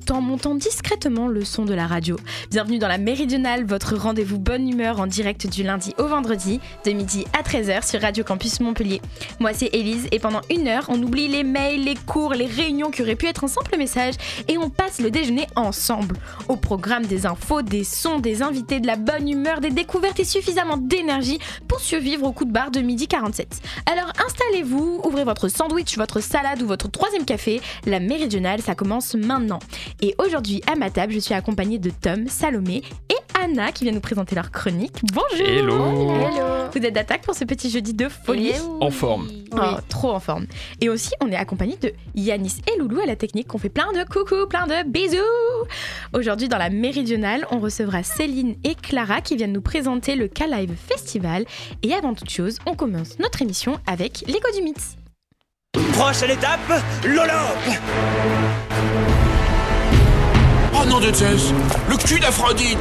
tout en montant discrètement le son de la radio. Bienvenue dans la Méridionale, votre rendez-vous bonne humeur en direct du lundi au vendredi, de midi à 13h sur Radio Campus Montpellier. Moi c'est Élise et pendant 1 heure, on oublie les mails, les cours, les réunions qui auraient pu être un simple message et on passe le déjeuner ensemble. Au programme des infos, des sons, des invités, de la bonne humeur, des découvertes et suffisamment d'énergie pour survivre au coup de barre de midi 47. Alors installez-vous, ouvrez votre sandwich, votre salade ou votre 3e café. La Méridionale, ça commence maintenant. Et aujourd'hui, à ma table, je suis accompagnée de Tom, Salomé et Anna qui vient nous présenter leur chronique. Bonjour. Hello. Vous êtes d'attaque pour ce petit jeudi de folie. En forme. Oh, trop en forme. Et aussi, on est accompagné de Yanis et Loulou à la technique qu'on fait plein de coucou, plein de bisous. Aujourd'hui, dans la Méridionale, on recevra Céline et Clara qui viennent nous présenter le K-Live Festival. Et avant toute chose, on commence notre émission avec l'écho du mythe. Prochaine étape, l'Olympe. Oh nom de Zeus, le cul d'Aphrodite.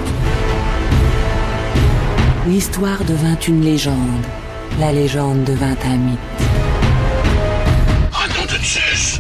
L'histoire devint une légende, la légende devint un mythe. Oh nom de Zeus.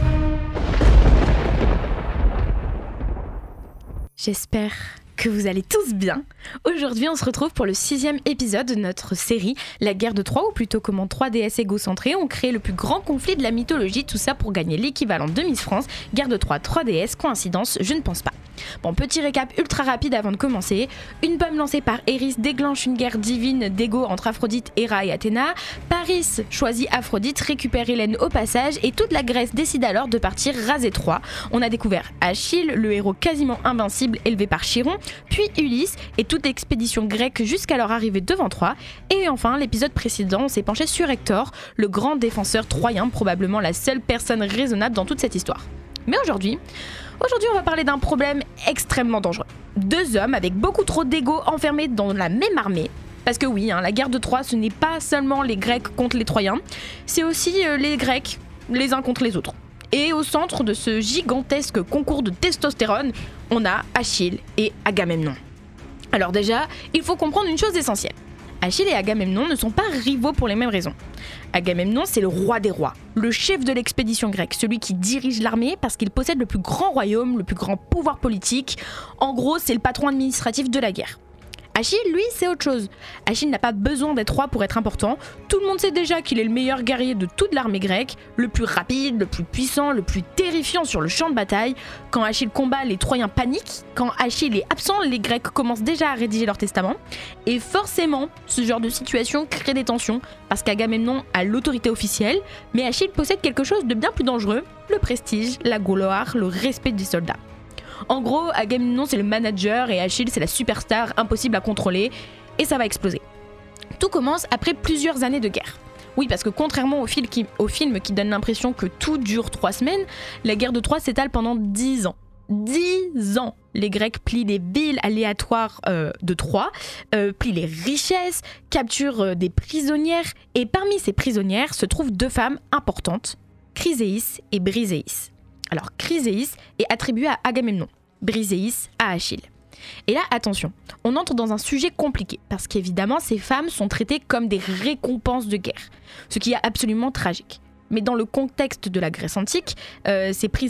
J'espère que vous allez tous bien. Aujourd'hui, on se retrouve pour le 6e épisode de notre série La guerre de Troie, ou plutôt comment 3 déesses égocentrées ont créé le plus grand conflit de la mythologie, tout ça pour gagner l'équivalent de Miss France. Guerre de Troie, 3 déesses, coïncidence, je ne pense pas. Bon, petit récap ultra rapide avant de commencer. Une bombe lancée par Eris déclenche une guerre divine d'ego entre Aphrodite, Héra et Athéna. Paris choisit Aphrodite, récupère Hélène au passage et toute la Grèce décide alors de partir raser Troie. On a découvert Achille, le héros quasiment invincible élevé par Chiron, puis Ulysse et toute l'expédition grecque jusqu'à leur arrivée devant Troie. Et enfin, l'épisode précédent, on s'est penché sur Hector, le grand défenseur troyen, probablement la seule personne raisonnable dans toute cette histoire. Mais aujourd'hui, on va parler d'un problème extrêmement dangereux. 2 hommes avec beaucoup trop d'ego enfermés dans la même armée. Parce que oui, la guerre de Troie, ce n'est pas seulement les Grecs contre les Troyens, c'est aussi les Grecs les uns contre les autres. Et au centre de ce gigantesque concours de testostérone, on a Achille et Agamemnon. Alors déjà, il faut comprendre une chose essentielle. Achille et Agamemnon ne sont pas rivaux pour les mêmes raisons. Agamemnon, c'est le roi des rois, le chef de l'expédition grecque, celui qui dirige l'armée parce qu'il possède le plus grand royaume, le plus grand pouvoir politique. En gros, c'est le patron administratif de la guerre. Achille, lui, c'est autre chose. Achille n'a pas besoin d'être roi pour être important. Tout le monde sait déjà qu'il est le meilleur guerrier de toute l'armée grecque, le plus rapide, le plus puissant, le plus terrifiant sur le champ de bataille. Quand Achille combat, les Troyens paniquent. Quand Achille est absent, les Grecs commencent déjà à rédiger leur testament. Et forcément, ce genre de situation crée des tensions, parce qu'Agamemnon a l'autorité officielle, mais Achille possède quelque chose de bien plus dangereux, le prestige, la gloire, le respect des soldats. En gros, Agamemnon c'est le manager et Achille c'est la superstar impossible à contrôler et ça va exploser. Tout commence après plusieurs années de guerre. Oui, parce que contrairement au film qui donne l'impression que tout dure 3 semaines, la guerre de Troie s'étale pendant 10 ans. 10 ans! Les Grecs plient les villes aléatoires de Troie, plient les richesses, capturent des prisonnières et parmi ces prisonnières se trouvent 2 femmes importantes, Chryséis et Briséis. Alors, Chryséis est attribué à Agamemnon, Briséis à Achille. Et là, attention, on entre dans un sujet compliqué, parce qu'évidemment, ces femmes sont traitées comme des récompenses de guerre, ce qui est absolument tragique. Mais dans le contexte de la Grèce antique, ces prix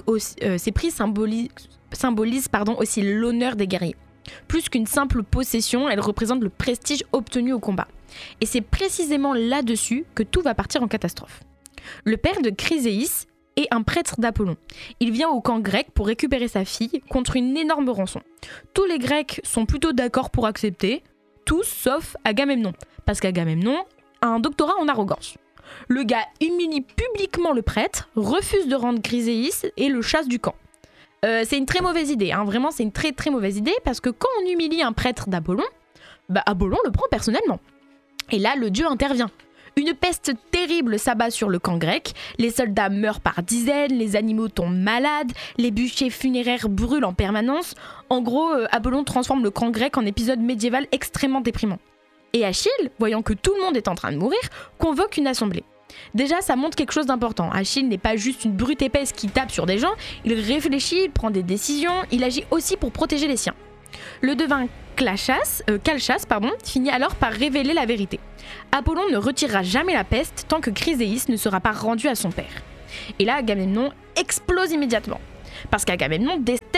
symbolisent aussi l'honneur des guerriers. Plus qu'une simple possession, elles représentent le prestige obtenu au combat. Et c'est précisément là-dessus que tout va partir en catastrophe. Le père de Chryséis est un prêtre d'Apollon. Il vient au camp grec pour récupérer sa fille contre une énorme rançon. Tous les Grecs sont plutôt d'accord pour accepter, tous sauf Agamemnon, parce qu'Agamemnon a un doctorat en arrogance. Le gars humilie publiquement le prêtre, refuse de rendre Chryséis et le chasse du camp. C'est une très mauvaise idée, vraiment c'est une très très mauvaise idée, parce que quand on humilie un prêtre d'Apollon, Apollon le prend personnellement. Et là, le dieu intervient. Une peste terrible s'abat sur le camp grec, les soldats meurent par dizaines, les animaux tombent malades, les bûchers funéraires brûlent en permanence. En gros, Apollon transforme le camp grec en épisode médiéval extrêmement déprimant. Et Achille, voyant que tout le monde est en train de mourir, convoque une assemblée. Déjà, ça montre quelque chose d'important. Achille n'est pas juste une brute épaisse qui tape sur des gens, il réfléchit, il prend des décisions, il agit aussi pour protéger les siens. Le devin Calchas finit alors par révéler la vérité. Apollon ne retirera jamais la peste tant que Chryséis ne sera pas rendu à son père. Et là, Agamemnon explose immédiatement. Parce qu'Agamemnon déteste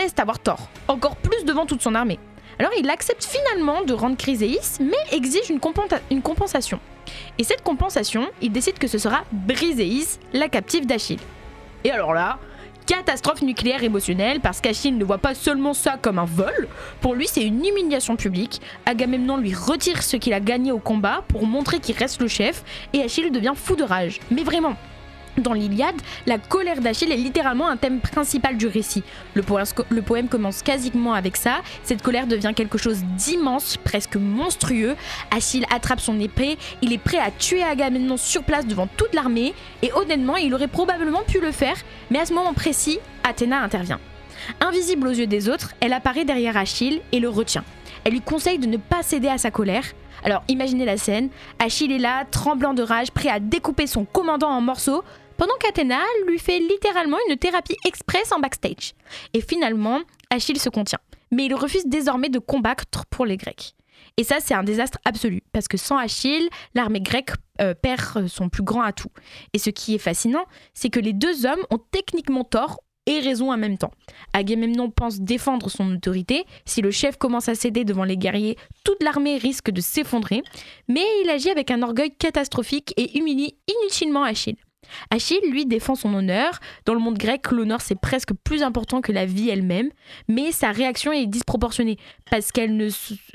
déteste avoir tort, encore plus devant toute son armée. Alors il accepte finalement de rendre Chryséis, mais exige une compensation. Et cette compensation, il décide que ce sera Briséis, la captive d'Achille. Et alors là, catastrophe nucléaire émotionnelle, parce qu'Achille ne voit pas seulement ça comme un vol, pour lui c'est une humiliation publique. Agamemnon lui retire ce qu'il a gagné au combat pour montrer qu'il reste le chef, et Achille devient fou de rage. Mais vraiment, dans l'Iliade, la colère d'Achille est littéralement un thème principal du récit. Le poème commence quasiment avec ça. Cette colère devient quelque chose d'immense, presque monstrueux. Achille attrape son épée, il est prêt à tuer Agamemnon sur place devant toute l'armée, et honnêtement, il aurait probablement pu le faire, mais à ce moment précis, Athéna intervient. Invisible aux yeux des autres, elle apparaît derrière Achille et le retient. Elle lui conseille de ne pas céder à sa colère. Alors imaginez la scène, Achille est là, tremblant de rage, prêt à découper son commandant en morceaux, pendant qu'Athéna lui fait littéralement une thérapie express en backstage. Et finalement, Achille se contient. Mais il refuse désormais de combattre pour les Grecs. Et ça, c'est un désastre absolu, parce que sans Achille, l'armée grecque perd son plus grand atout. Et ce qui est fascinant, c'est que les deux hommes ont techniquement tort et raison en même temps. Agamemnon pense défendre son autorité. Si le chef commence à céder devant les guerriers, toute l'armée risque de s'effondrer. Mais il agit avec un orgueil catastrophique et humilie inutilement Achille. Achille, lui, défend son honneur. Dans le monde grec, l'honneur, c'est presque plus important que la vie elle-même. Mais sa réaction est disproportionnée, parce qu'en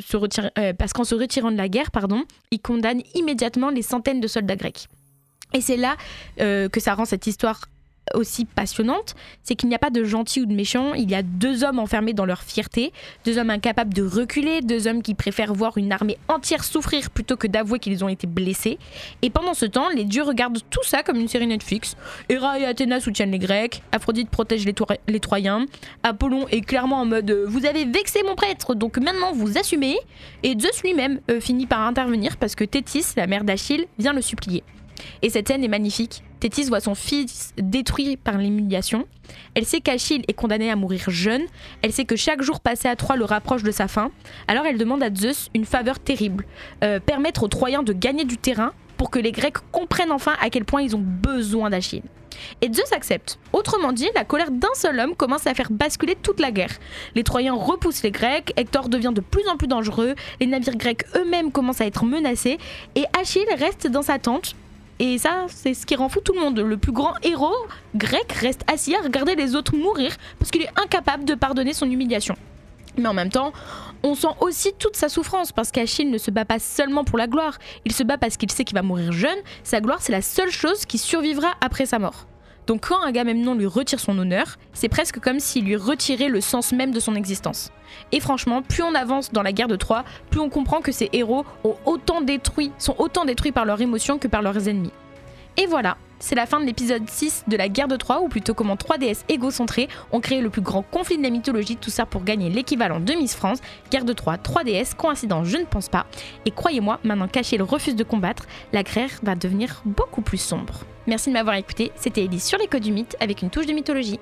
se retirant de la guerre, il condamne immédiatement les centaines de soldats grecs. Et c'est là que ça rend cette histoire aussi passionnante, c'est qu'il n'y a pas de gentil ou de méchant, il y a deux hommes enfermés dans leur fierté, deux hommes incapables de reculer, deux hommes qui préfèrent voir une armée entière souffrir plutôt que d'avouer qu'ils ont été blessés. Et pendant ce temps, les dieux regardent tout ça comme une série Netflix. Héra et Athéna soutiennent les Grecs, Aphrodite protège les Troyens, Apollon est clairement en mode vous avez vexé mon prêtre, donc maintenant vous assumez. Et Zeus lui-même finit par intervenir parce que Thétis, la mère d'Achille, vient le supplier. Et cette scène est magnifique. Thétis voit son fils détruit par l'humiliation. Elle sait qu'Achille est condamné à mourir jeune. Elle sait que chaque jour passé à Troie le rapproche de sa fin. Alors elle demande à Zeus une faveur terrible. Permettre aux Troyens de gagner du terrain pour que les Grecs comprennent enfin à quel point ils ont besoin d'Achille. Et Zeus accepte. Autrement dit, la colère d'un seul homme commence à faire basculer toute la guerre. Les Troyens repoussent les Grecs, Hector devient de plus en plus dangereux, les navires grecs eux-mêmes commencent à être menacés, et Achille reste dans sa tente. Et ça, c'est ce qui rend fou tout le monde. Le plus grand héros grec reste assis à regarder les autres mourir parce qu'il est incapable de pardonner son humiliation. Mais en même temps, on sent aussi toute sa souffrance parce qu'Achille ne se bat pas seulement pour la gloire. Il se bat parce qu'il sait qu'il va mourir jeune. Sa gloire, c'est la seule chose qui survivra après sa mort. Donc quand Agamemnon lui retire son honneur, c'est presque comme s'il lui retirait le sens même de son existence. Et franchement, plus on avance dans la guerre de Troie, plus on comprend que ces héros sont autant détruits par leurs émotions que par leurs ennemis. Et voilà, c'est la fin de l'épisode 6 de la guerre de Troie, ou plutôt comment 3 déesses égocentrées ont créé le plus grand conflit de la mythologie, tout ça pour gagner l'équivalent de Miss France. Guerre de Troie, 3 déesses, coïncidence, je ne pense pas. Et croyez-moi, maintenant qu'Achille refuse de combattre, la guerre va devenir beaucoup plus sombre. Merci de m'avoir écouté, c'était Elise sur les codes du mythe avec une touche de mythologie.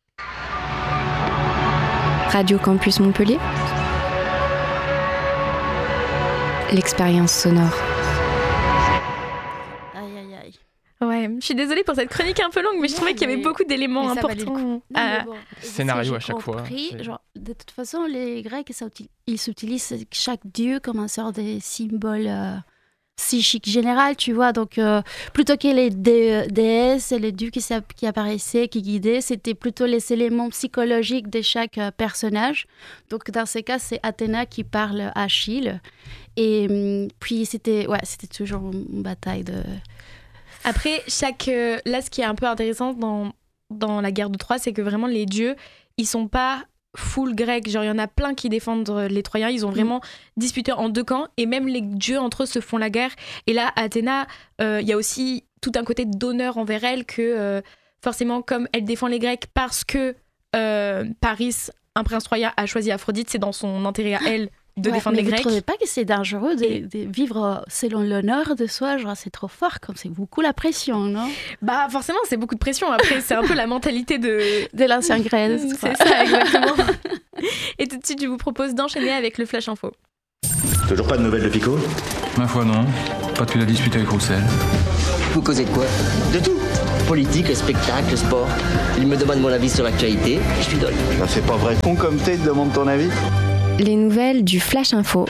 Radio Campus Montpellier. L'expérience sonore. Ouais, je suis désolée pour cette chronique un peu longue, mais je trouvais qu'il y avait beaucoup d'éléments importants. Scénario à chaque fois. Genre, de toute façon, les Grecs, ils s'utilisent chaque dieu comme un sort de symbole psychique général, tu vois. Donc, plutôt que les déesses et les dieux qui apparaissaient, qui guidaient, c'était plutôt les éléments psychologiques de chaque personnage. Donc, dans ces cas, c'est Athéna qui parle à Achille. Et puis, c'était toujours une bataille de... Après, là, ce qui est un peu intéressant dans la guerre de Troie, c'est que vraiment les dieux, ils sont pas full grecs. Genre, il y en a plein qui défendent les Troyens. Ils ont vraiment disputé en deux camps. Et même les dieux entre eux se font la guerre. Et là, Athéna, il y a aussi tout un côté d'honneur envers elle que forcément, comme elle défend les Grecs parce que Paris, un prince troyen, a choisi Aphrodite, c'est dans son intérêt à elle de défendre les Grecs. Vous ne trouvez pas que c'est dangereux de vivre selon l'honneur de soi? Genre, c'est trop fort, comme c'est beaucoup la pression, non? Bah, forcément, c'est beaucoup de pression. Après, c'est un peu la mentalité de l'ancien Grèce. C'est ça, exactement. Et tout de suite, je vous propose d'enchaîner avec le Flash Info. Toujours pas de nouvelles de Pico? Ma foi non, pas depuis la dispute avec Roussel. Vous causez de quoi? De tout. Politique, le spectacle, le sport. Il me demande mon avis sur l'actualité, je lui donne. Ça c'est pas vrai con comme t'es, il te demande ton avis. Les nouvelles du Flash Info.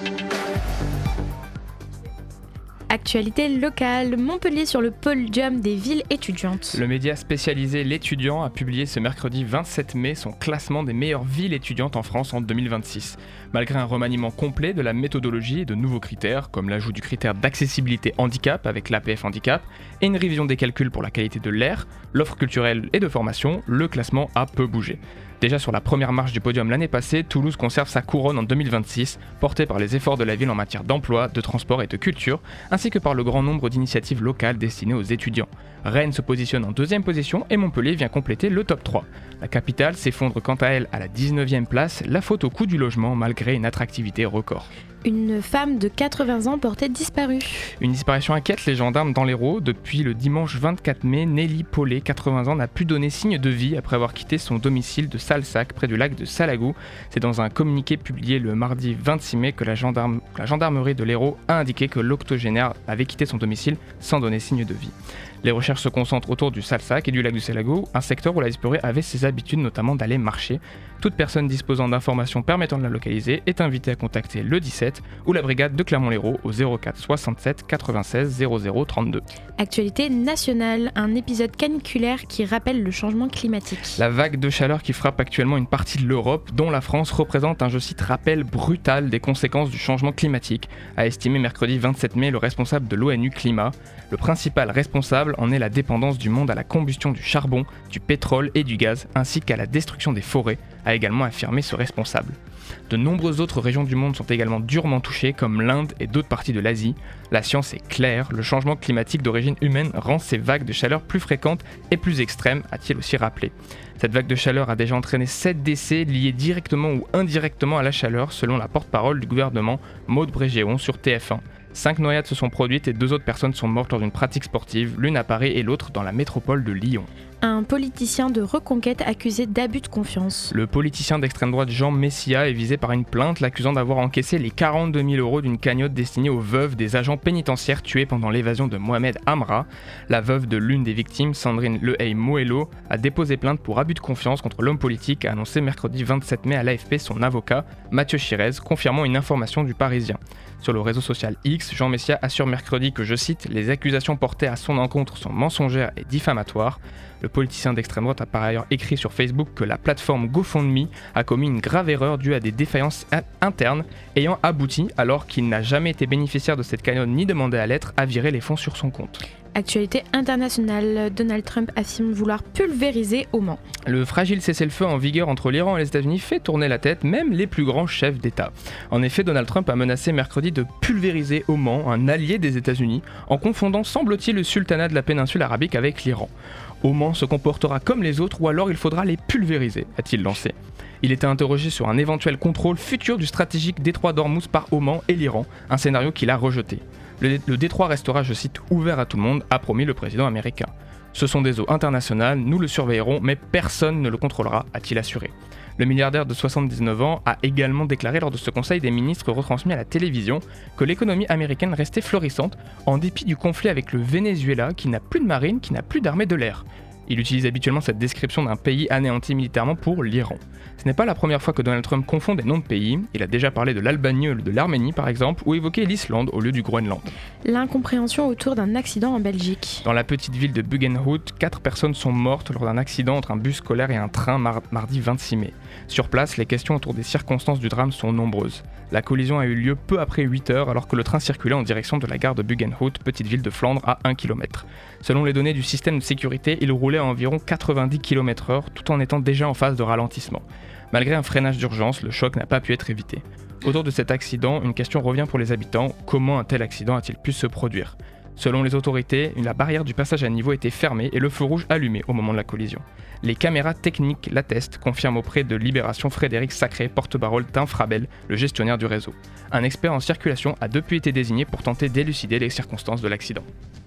Actualité locale, Montpellier sur le podium des villes étudiantes. Le média spécialisé L'Étudiant a publié ce mercredi 27 mai son classement des meilleures villes étudiantes en France en 2026. Malgré un remaniement complet de la méthodologie et de nouveaux critères, comme l'ajout du critère d'accessibilité handicap avec l'APF handicap et une révision des calculs pour la qualité de l'air, l'offre culturelle et de formation, le classement a peu bougé. Déjà sur la première marche du podium l'année passée, Toulouse conserve sa couronne en 2026, portée par les efforts de la ville en matière d'emploi, de transport et de culture, ainsi que par le grand nombre d'initiatives locales destinées aux étudiants. Rennes se positionne en deuxième position et Montpellier vient compléter le top 3. La capitale s'effondre quant à elle à la 19e place, la faute au coût du logement malgré une attractivité record. Une femme de 80 ans portée disparue. Une disparition inquiète les gendarmes dans l'Hérault. Depuis le dimanche 24 mai, Nelly Paulet, 80 ans, n'a plus donné signe de vie après avoir quitté son domicile de Salsac, près du lac de Salagou. C'est dans un communiqué publié le mardi 26 mai que la gendarmerie de l'Hérault a indiqué que l'octogénaire avait quitté son domicile sans donner signe de vie. Les recherches se concentrent autour du Salsac et du lac du Salagou, un secteur où la disparue avait ses habitudes, notamment d'aller marcher. Toute personne disposant d'informations permettant de la localiser est invitée à contacter le 17 ou la brigade de Clermont-Lérault au 04 67 96 00 32. Actualité nationale, un épisode caniculaire qui rappelle le changement climatique. La vague de chaleur qui frappe actuellement une partie de l'Europe, dont la France, représente un, je cite, rappel brutal des conséquences du changement climatique, a estimé mercredi 27 mai le responsable de l'ONU Climat. Le principal responsable en est la dépendance du monde à la combustion du charbon, du pétrole et du gaz, ainsi qu'à la destruction des forêts, a également affirmé ce responsable. De nombreuses autres régions du monde sont également durement touchées, comme l'Inde et d'autres parties de l'Asie. La science est claire, le changement climatique d'origine humaine rend ces vagues de chaleur plus fréquentes et plus extrêmes, a-t-il aussi rappelé. Cette vague de chaleur a déjà entraîné 7 décès liés directement ou indirectement à la chaleur, selon la porte-parole du gouvernement, Maud Brégéon, sur TF1. 5 noyades se sont produites et 2 autres personnes sont mortes lors d'une pratique sportive, l'une à Paris et l'autre dans la métropole de Lyon. Un politicien de Reconquête accusé d'abus de confiance. Le politicien d'extrême droite Jean Messia est visé par une plainte l'accusant d'avoir encaissé les 42 000 € d'une cagnotte destinée aux veuves des agents pénitentiaires tués pendant l'évasion de Mohamed Amra. La veuve de l'une des victimes, Sandrine Lehey Moello, a déposé plainte pour abus de confiance contre l'homme politique, a annoncé mercredi 27 mai à l'AFP son avocat, Mathieu Chirez, confirmant une information du Parisien. Sur le réseau social X, Jean Messia assure mercredi que, je cite, « les accusations portées à son encontre sont mensongères et diffamatoires ». Le politicien d'extrême droite a par ailleurs écrit sur Facebook que la plateforme GoFundMe a commis une grave erreur due à des défaillances internes ayant abouti, alors qu'il n'a jamais été bénéficiaire de cette cagnotte ni demandé à l'être, à virer les fonds sur son compte. Actualité internationale, Donald Trump affirme vouloir pulvériser au Mans. Le fragile cessez-le-feu en vigueur entre l'Iran et les États-Unis fait tourner la tête même les plus grands chefs d'État. En effet, Donald Trump a menacé mercredi de pulvériser au Mans, un allié des États-Unis, en confondant, semble-t-il, le sultanat de la péninsule arabique avec l'Iran. Oman se comportera comme les autres ou alors il faudra les pulvériser, a-t-il lancé. Il était interrogé sur un éventuel contrôle futur du stratégique détroit d'Ormuz par Oman et l'Iran, un scénario qu'il a rejeté. Le détroit restera, je cite, ouvert à tout le monde, a promis le président américain. Ce sont des eaux internationales, nous le surveillerons, mais personne ne le contrôlera, a-t-il assuré. Le milliardaire de 79 ans a également déclaré lors de ce conseil des ministres retransmis à la télévision que l'économie américaine restait florissante en dépit du conflit avec le Venezuela qui n'a plus de marine, qui n'a plus d'armée de l'air. Il utilise habituellement cette description d'un pays anéanti militairement pour l'Iran. Ce n'est pas la première fois que Donald Trump confond des noms de pays. Il a déjà parlé de l'Albanie ou de l'Arménie par exemple, ou évoqué l'Islande au lieu du Groenland. L'incompréhension autour d'un accident en Belgique. Dans la petite ville de Buggenhout, 4 personnes sont mortes lors d'un accident entre un bus scolaire et un train mardi 26 mai. Sur place, les questions autour des circonstances du drame sont nombreuses. La collision a eu lieu peu après 8 heures alors que le train circulait en direction de la gare de Buggenhout, petite ville de Flandre à 1 km. Selon les données du système de sécurité, il roulait à environ 90 km/h tout en étant déjà en phase de ralentissement. Malgré un freinage d'urgence, le choc n'a pas pu être évité. Autour de cet accident, une question revient pour les habitants, comment un tel accident a-t-il pu se produire ? Selon les autorités, la barrière du passage à niveau était fermée et le feu rouge allumé au moment de la collision. Les caméras techniques l'attestent, confirme auprès de Libération Frédéric Sacré, porte-parole d'Infrabel, le gestionnaire du réseau. Un expert en circulation a depuis été désigné pour tenter d'élucider les circonstances de l'accident.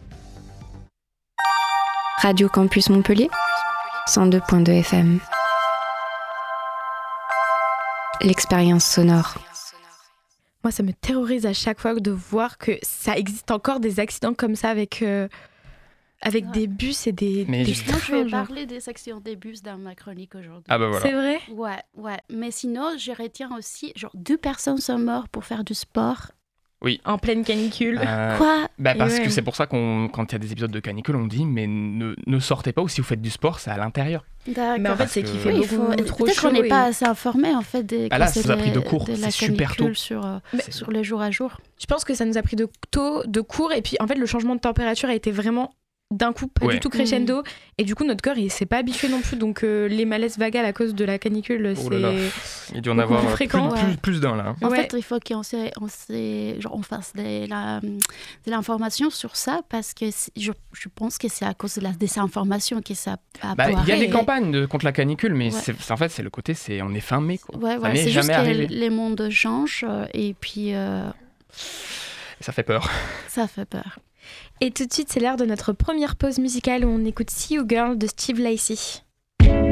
Radio Campus Montpellier, 102.2 FM. L'expérience sonore. Moi, ça me terrorise à chaque fois de voir que ça existe encore des accidents comme ça avec des bus et des Moi, trains, je vais genre. parler des accidents des bus dans ma chronique aujourd'hui. Ah bah voilà. C'est vrai? Ouais. Mais sinon, je retiens aussi, 2 personnes sont mortes pour faire du sport. Oui. En pleine canicule. Quoi? Parce Ouais. que c'est pour ça quand il y a des épisodes de canicule, on dit mais ne sortez pas, ou si vous faites du sport, c'est à l'intérieur. D'accord. Mais en fait, Parce c'est que- qu'il fait Oui, beaucoup trop peut-être chaud. qu'on n'est et- pas assez informé en fait Ah là, ça nous a pris de cours, de la c'est super canicule tôt. sur les jours à jour. Je pense que ça nous a pris de cours. Et puis, en fait, le changement de température a été vraiment d'un coup, pas Ouais. du tout crescendo. Et du coup, notre corps, il s'est pas habitué non plus. Donc, les malaises vagales à cause de la canicule, Oh là là. c'est... Il doit en beaucoup avoir plus fréquent, plus d'un là. hein. En Ouais. fait, il faut qu'on fasse de l'information sur ça parce que je pense que c'est à cause de la désinformation que ça a Il y a des poiré. campagnes contre la canicule, mais Ouais. en fait, c'est le côté, on est fin mai. Quoi. Ouais, Ça voilà, m'est c'est juste jamais que arrivé. les mondes changent et puis Ça fait peur. ça fait peur. Et tout de suite, c'est l'heure de notre première pause musicale où on écoute See You Girl de Steve Lacy.